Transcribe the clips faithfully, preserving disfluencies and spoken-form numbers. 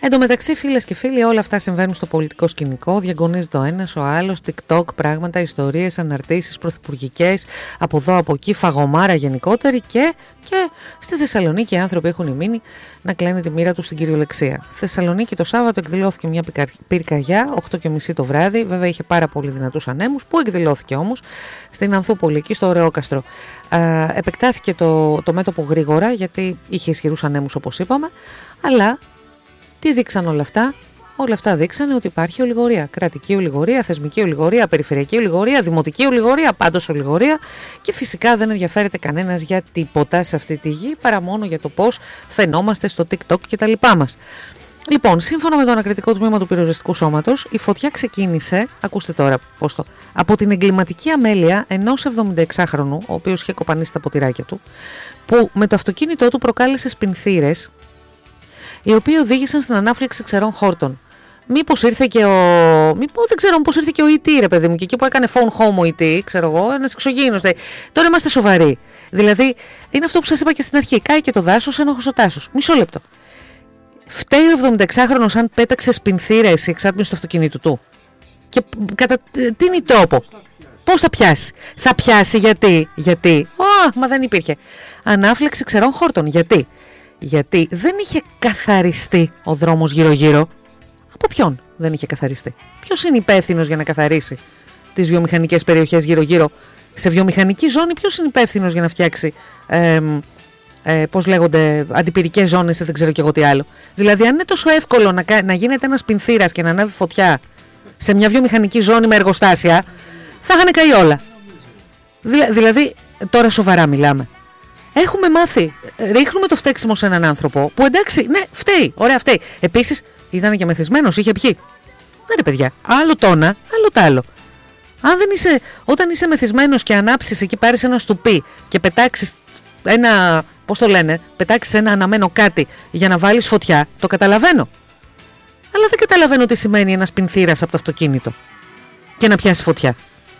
Εν τω μεταξύ, φίλες και φίλοι, όλα αυτά συμβαίνουν στο πολιτικό σκηνικό. Διαγωνίζεται ο ένας, ο άλλος, TikTok, πράγματα, ιστορίες, αναρτήσεις πρωθυπουργικές, από εδώ από εκεί, φαγωμάρα γενικότερη. Και, και στη Θεσσαλονίκη οι άνθρωποι έχουν μείνει να κλαίνουν τη μοίρα τους στην κυριολεξία. Στη Θεσσαλονίκη το Σάββατο εκδηλώθηκε μια πυρκαγιά, οκτώ και μισή το βράδυ. Βέβαια είχε πάρα πολύ δυνατούς ανέμους, που εκδηλώθηκε όμως στην Ανθούπολη, εκεί στο Ωρεόκαστρο. Ε, επεκτάθηκε το, το μέτωπο γρήγορα, γιατί είχε ισχυρούς ανέμους όπως είπαμε, αλλά. Τι δείξαν όλα αυτά? Όλα αυτά δείξανε ότι υπάρχει ολιγορία. Κρατική ολιγορία, θεσμική ολιγορία, περιφερειακή ολιγορία, δημοτική ολιγορία, πάντως ολιγορία. Και φυσικά δεν ενδιαφέρεται κανένας για τίποτα σε αυτή τη γη παρά μόνο για το πώς φαινόμαστε στο TikTok και τα λοιπά μας. Λοιπόν, σύμφωνα με το ανακριτικό τμήμα του πυροσβεστικού σώματος, η φωτιά ξεκίνησε, ακούστε τώρα πώς το, από την εγκληματική αμέλεια ενός εβδομηνταεξάχρονου, ο οποίος είχε κοπανίσει τα ποτηράκια του, που με το αυτοκίνητό του προκάλεσε σπινθήρες, οι οποίοι οδήγησαν στην ανάφλεξη ξερών χόρτων. Μήπως ήρθε και ο. Μήπως δεν ξέρω, πώς ήρθε και ο ι τι, ρε παιδί μου, και εκεί που έκανε phone home ο ι τι, ξέρω εγώ, ένας εξωγήινος. Τώρα είμαστε σοβαροί. Δηλαδή, είναι αυτό που σας είπα και στην αρχή. Κάει και το δάσος, ένοχος ο τάσος. Μισό λεπτό. Φταίει ο εβδομηνταεξάχρονος αν πέταξε σπινθήρες η εξάτμιση του αυτοκινήτου του? Και κατά τι είναι τρόπο? Πώς θα πιάσει? Θα πιάσει γιατί? Γιατί? Ω, μα δεν υπήρχε. Ανάφλεξη ξερών χόρτων. Γιατί? Γιατί δεν είχε καθαριστεί ο δρόμος γύρω-γύρω. Από ποιον δεν είχε καθαριστεί? Ποιος είναι υπεύθυνος για να καθαρίσει τις βιομηχανικές περιοχές γύρω-γύρω? Σε βιομηχανική ζώνη ποιος είναι υπεύθυνος για να φτιάξει ε, ε, πώς λέγονται, αντιπυρικές ζώνες ή δεν ξέρω και εγώ τι άλλο? Δηλαδή, αν είναι τόσο εύκολο να, να γίνεται ένας πινθύρας και να ανάβει φωτιά σε μια βιομηχανική ζώνη με εργοστάσια, θα είχαν καεί όλα. Δηλα, δηλαδή, τώρα σοβαρά μιλάμε. Έχουμε μάθει, ρίχνουμε το φταίξιμο σε έναν άνθρωπο που εντάξει, ναι, φταίει, ωραία, φταίει. Επίσης, ήταν και μεθυσμένος, είχε πιει. Ναι, ρε παιδιά, άλλο το ένα, άλλο το άλλο. Αν δεν είσαι, όταν είσαι μεθυσμένος και ανάψεις εκεί, πάρεις ένα στουπί και πετάξεις ένα, πώς το λένε, πετάξεις ένα αναμένο κάτι για να βάλεις φωτιά, το καταλαβαίνω. Αλλά δεν καταλαβαίνω τι σημαίνει ένας πινθύρας από το αυτοκίνητο και να πιάσει φωτιά.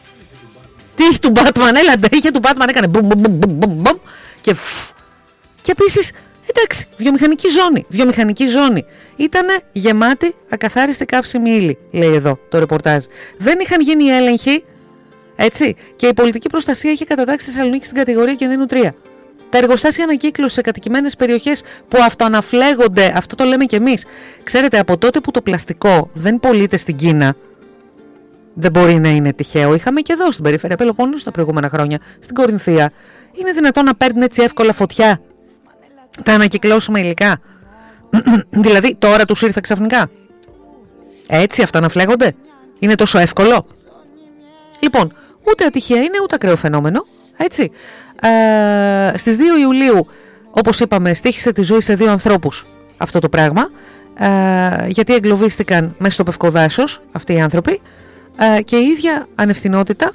Τι είχε του Batman, έλα, είχε του Batman, έκανε μπουμ μπουμ μπουμ μπουμ μπουμ και φου. Και επίσης, εντάξει, βιομηχανική ζώνη, βιομηχανική ζώνη. Ήτανε γεμάτη ακαθάριστη καύσιμη ύλη, λέει εδώ το ρεπορτάζ. Δεν είχαν γίνει έλεγχοι, έτσι, και η πολιτική προστασία είχε κατατάξει τη Θεσσαλονίκη στην κατηγορία κινδύνου τρία. Τα εργοστάσια ανακύκλωση σε κατοικημένες περιοχές που αυτοαναφλέγονται, αυτό το λέμε κι εμείς. Ξέρετε, από τότε που το πλαστικό δεν πωλείται στην Κίνα, δεν μπορεί να είναι τυχαίο. Είχαμε και εδώ στην περιφέρεια Πελοπόννησου τα προηγούμενα χρόνια, στην Κορινθία. Είναι δυνατόν να παίρνουν έτσι εύκολα φωτιά τα ανακυκλώσιμα υλικά? Δηλαδή, τώρα τους ήρθε ξαφνικά? Έτσι αυτοαναφλέγονται? Είναι τόσο εύκολο? Λοιπόν, ούτε ατυχία είναι, ούτε ακραίο φαινόμενο. Έτσι. Ε, στις δύο Ιουλίου, όπως είπαμε, στοίχησε τη ζωή σε δύο ανθρώπους αυτό το πράγμα. Ε, γιατί εγκλωβίστηκαν μέσα στο Πευκοδάσος αυτοί οι άνθρωποι. Ε, και η ίδια ανευθυνότητα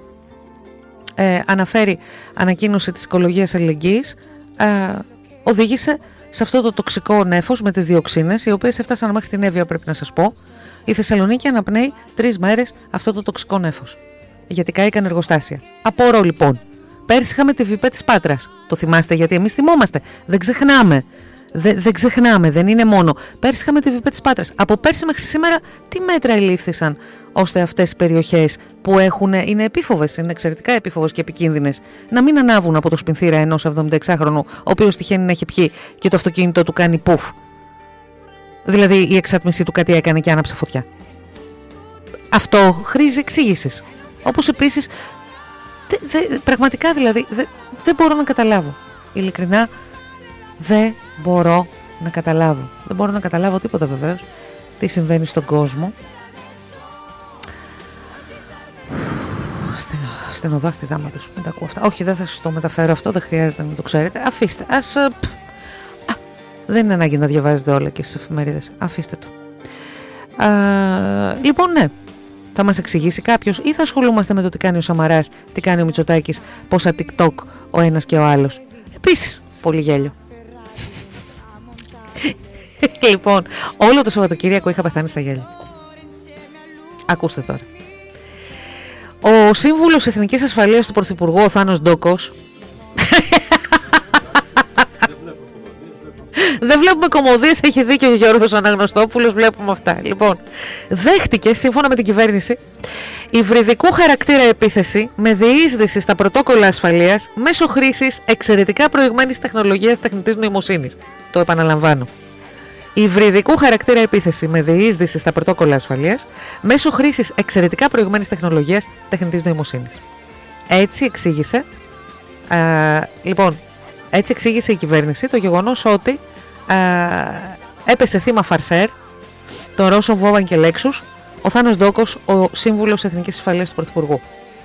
ε, αναφέρει ανακοίνωση της οικολογίας αλληλεγγύης, ε, οδήγησε σε αυτό το τοξικό νέφος με τις διοξίνες, οι οποίες έφτασαν μέχρι την Εύβοια, πρέπει να σας πω. Η Θεσσαλονίκη αναπνέει τρεις μέρες αυτό το τοξικό νέφος, γιατί κάηκαν εργοστάσια. Απορώ λοιπόν. Πέρσι είχαμε τη Β' της Πάτρας. Το θυμάστε? Γιατί εμείς θυμόμαστε. Δεν ξεχνάμε. Δε, δεν ξεχνάμε. Δεν είναι μόνο. Πέρσι είχαμε τη Β' της Πάτρας. Από πέρσι μέχρι σήμερα τι μέτρα ελήφθησαν ώστε αυτές οι περιοχές που έχουν, είναι επίφοβες, είναι εξαιρετικά επίφοβες και επικίνδυνες, να μην ανάβουν από το σπινθήρα ενός εβδομηνταεξάχρονου, ο οποίος τυχαίνει να έχει πιει και το αυτοκίνητο του κάνει πουφ? Δηλαδή η εξάτμιση του κάτι έκανε και άναψε φωτιά. Αυτό χρήζει εξήγησης. Όπως επίσης, δε, δε, πραγματικά δηλαδή δεν δε μπορώ να καταλάβω. Ειλικρινά δεν μπορώ να καταλάβω. Δεν μπορώ να καταλάβω τίποτα βεβαίως τι συμβαίνει στον κόσμο. Στην, στην οδά στη δάμα τους. Μην τα ακούω αυτά. Όχι, δεν θα σας το μεταφέρω αυτό, δεν χρειάζεται να το ξέρετε. Αφήστε. Ας, α, α, δεν είναι ανάγκη να διαβάζετε όλα και στις εφημερίδες. Αφήστε το. Α, λοιπόν, ναι. Θα μας εξηγήσει κάποιος ή θα ασχολούμαστε με το τι κάνει ο Σαμαράς, τι κάνει ο Μητσοτάκης, πόσα TikTok ο ένας και ο άλλος? Επίσης, πολύ γέλιο. Λοιπόν, όλο το Σαββατοκύριακο είχα πεθάνει στα γέλια. Ακούστε τώρα. Ο σύμβουλος Εθνικής Ασφαλείας του Πρωθυπουργού, ο Θάνος Ντόκος, Δεν βλέπουμε κωμωδίες, έχει δίκιο ο Γιώργος Αναγνωστόπουλος, βλέπουμε αυτά. Λοιπόν, δέχτηκε σύμφωνα με την κυβέρνηση υβριδικού χαρακτήρα επίθεση με διείσδυση στα πρωτόκολλα ασφαλείας μέσω χρήσης εξαιρετικά προηγμένης τεχνολογίας τεχνητής νοημοσύνης. Το επαναλαμβάνω. Υβριδικού χαρακτήρα επίθεση με διείσδυση στα πρωτόκολλα ασφαλείας μέσω χρήσης εξαιρετικά προηγμένης τεχνολογίας τεχνητής νοημοσύνης. Έτσι εξήγησε, α, λοιπόν, έτσι εξήγησε η κυβέρνηση το γεγονός ότι α, έπεσε θύμα φαρσέρ τον Ρώσο Βόβαν και Λέξους ο Θάνος Ντόκος, ο σύμβουλος Εθνικής Ασφαλείας του Πρωθυπουργού.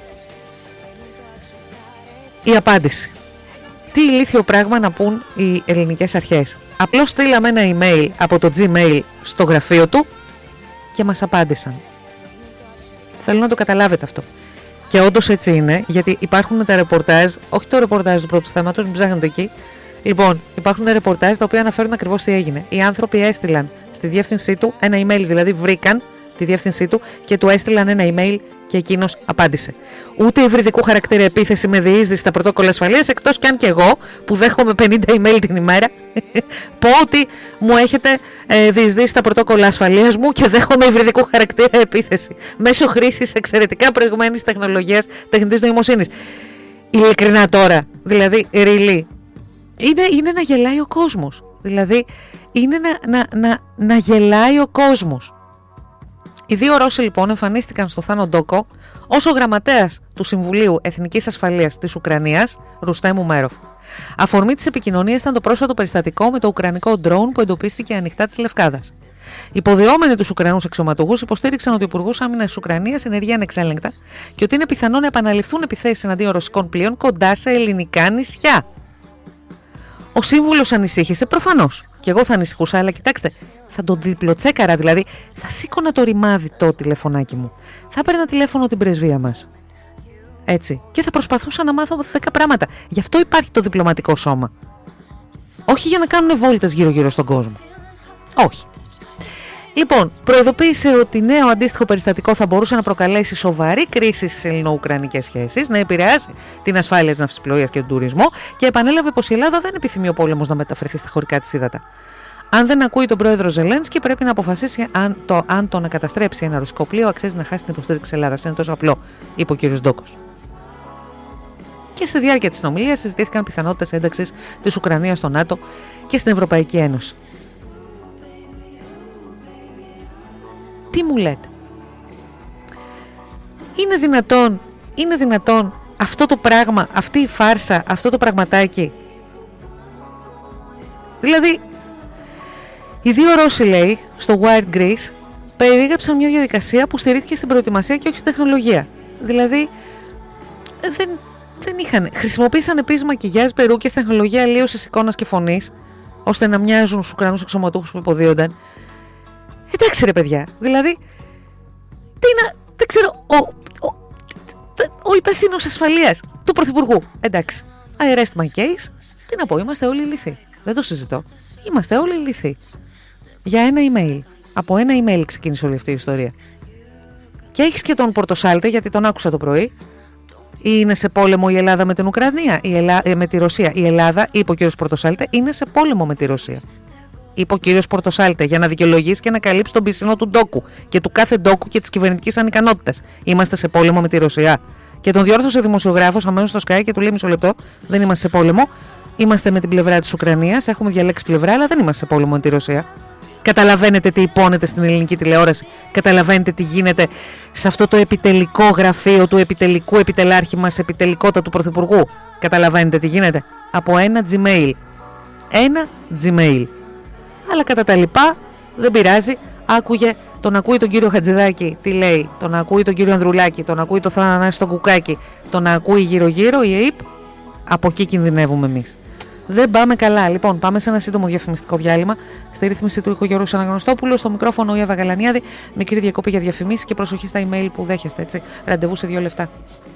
Η απάντηση. Τι ηλίθιο πράγμα να πούν οι ελληνικές αρχές. Απλώς στείλαμε ένα email από το Gmail στο γραφείο του και μας απάντησαν. Θέλω να το καταλάβετε αυτό. Και όντως έτσι είναι, γιατί υπάρχουν τα ρεπορτάζ, όχι το ρεπορτάζ του πρώτου θέματος, μην ψάχνετε εκεί. Λοιπόν, υπάρχουν ρεπορτάζ τα οποία αναφέρουν ακριβώς τι έγινε. Οι άνθρωποι έστειλαν στη διεύθυνσή του ένα email, δηλαδή βρήκαν τη διεύθυνσή του και του έστειλαν ένα email και εκείνος απάντησε. Ούτε υβριδικού χαρακτήρα επίθεση με διείσδυση στα πρωτόκολλα ασφαλείας, εκτός κι αν και εγώ που δέχομαι πενήντα email την ημέρα πω ότι μου έχετε ε, διεισδύσει στα πρωτόκολλα ασφαλείας μου και δέχομαι υβριδικού χαρακτήρα επίθεση μέσω χρήσης εξαιρετικά προηγμένης τεχνολογίας τεχνητής νοημοσύνης. Ειλικρινά τώρα, δηλαδή really, είναι, είναι να γελάει ο κόσμος. Δηλαδή είναι να, να, να, να γελάει ο κόσμος. Οι δύο Ρώσοι λοιπόν εμφανίστηκαν στο Θάνο Ντόκο ως ο γραμματέας του Συμβουλίου Εθνικής Ασφαλείας της Ουκρανίας, Ρουστέμ Ούμεροφ. Αφορμή της επικοινωνίας ήταν το πρόσφατο περιστατικό με το ουκρανικό ντρόουν που εντοπίστηκε ανοιχτά της Λευκάδας. Υποδιόμενοι τους Ουκρανούς αξιωματούχους υποστήριξαν ότι ο Υπουργός Άμυνας της Ουκρανίας ενεργεί ανεξέλεγκτα και ότι είναι πιθανό να επαναληφθούν επιθέσεις εναντίον ρωσικών πλοίων κοντά σε ελληνικά νησιά. Ο σύμβουλος ανησύχησε, προφανώς. Και εγώ θα ανησυχούσα, αλλά κοιτάξτε, θα τον διπλοτσέκαρα, δηλαδή θα σήκωνα το ρημάδι το τηλεφωνάκι μου. Θα παίρνα τηλέφωνο την πρεσβεία μας. Έτσι. Και θα προσπαθούσα να μάθω δέκα πράγματα. Γι' αυτό υπάρχει το διπλωματικό σώμα. Όχι για να κάνουν βόλτες γύρω-γύρω στον κόσμο. Όχι. Λοιπόν, προειδοποίησε ότι νέο αντίστοιχο περιστατικό θα μπορούσε να προκαλέσει σοβαρή κρίση στις ελληνο-ουκρανικές σχέσεις, να επηρεάσει την ασφάλεια της ναυσιπλοείας και τον τουρισμό και επανέλαβε πως η Ελλάδα δεν επιθυμεί ο πόλεμος να μεταφερθεί στα χωρικά της ύδατα. Αν δεν ακούει τον πρόεδρο Ζελένσκι, πρέπει να αποφασίσει αν το, αν το να καταστρέψει ένα ρωσικό πλοίο αξίζει να χάσει την υποστήριξη της Ελλάδας. Είναι τόσο απλό, είπε ο κ. Ντόκος. Και στη διάρκεια της συνομιλίας συζητήθηκαν πιθανότητες ένταξης της Ουκρανίας στο ΝΑΤΟ και στην Ευρωπαϊκή Ένωση. Τι μου λέτε? Είναι δυνατόν, είναι δυνατόν αυτό το πράγμα, αυτή η φάρσα, αυτό το πραγματάκι? Δηλαδή, οι δύο Ρώσοι, λέει, στο Wired Greece, περιέγραψαν μια διαδικασία που στηρίχθηκε στην προετοιμασία και όχι στην τεχνολογία. Δηλαδή, δεν, δεν είχαν. Χρησιμοποίησαν επίσης μακιγιάζ, περούκες, τεχνολογία αλλίωσης εικόνας και φωνής, ώστε να μοιάζουν στους Ουκρανούς αξιωματούχους που υποδίονταν. Εντάξει ρε παιδιά, δηλαδή, τι να, δεν ξέρω, ο, ο, ο υπεύθυνος ασφαλείας του Πρωθυπουργού, εντάξει, I rest my case, τι να πω, είμαστε όλοι ηλίθιοι, δεν το συζητώ, είμαστε όλοι ηλίθιοι. Για ένα email, από ένα email ξεκίνησε όλη αυτή η ιστορία. Και έχεις και τον Πορτοσάλτε, γιατί τον άκουσα το πρωί, είναι σε πόλεμο η Ελλάδα με την Ουκρανία, η Ελλά, με τη Ρωσία, η Ελλάδα, είπε ο κύριος Πορτοσάλτε, είναι σε πόλεμο με τη Ρωσία. Είπε ο κύριος Πορτοσάλτε, για να δικαιολογήσει και να καλύψει τον πισινό του ντόκου και του κάθε ντόκου και της κυβερνητικής ανικανότητας. Είμαστε σε πόλεμο με τη Ρωσία. Και τον διόρθωσε δημοσιογράφος αμέσως στο Sky και του λέει: μισό λεπτό, δεν είμαστε σε πόλεμο. Είμαστε με την πλευρά της Ουκρανίας, έχουμε διαλέξει πλευρά, αλλά δεν είμαστε σε πόλεμο με τη Ρωσία. Καταλαβαίνετε τι υπόνεται στην ελληνική τηλεόραση. Καταλαβαίνετε τι γίνεται σε αυτό το επιτελικό γραφείο του επιτελικού επιτελάρχη μας, επιτελικότατου Πρωθυπουργού. Καταλαβαίνετε τι γίνεται? Από ένα Gmail. Ένα Gmail. Αλλά κατά τα λοιπά δεν πειράζει. Άκουγε, τον ακούει τον κύριο Χατζηδάκη τι λέει, τον ακούει τον κύριο Ανδρουλάκη, τον ακούει το Θανάση τον Κουκάκη, τον ακούει γύρω-γύρω η ΕΕΠ. Από εκεί κινδυνεύουμε εμείς. Δεν πάμε καλά. Λοιπόν, πάμε σε ένα σύντομο διαφημιστικό διάλειμμα. Στη ρύθμιση του ήχου Γιώργου Αναγνωστόπουλου, στο μικρόφωνο η Εύα Γαλανιάδη. Μικρή διακοπή για διαφημίσεις και προσοχή στα email που δέχεστε. Έτσι. Ραντεβού σε δύο λεπτά.